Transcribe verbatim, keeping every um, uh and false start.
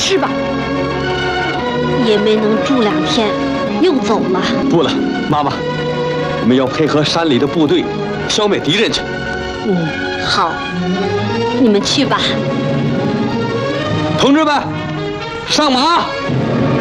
吃吧。 也没能住两天，又走了。 不了，妈妈，我们要配合山里的部队，消灭敌人去。 嗯，好，你们去吧。 同志们，上马！